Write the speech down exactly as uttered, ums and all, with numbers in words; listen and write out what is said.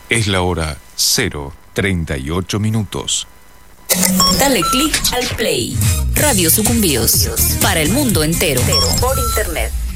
Es la hora cero treinta y ocho minutos. Dale click al play. Radio Sucumbíos. Para el mundo entero. Por internet.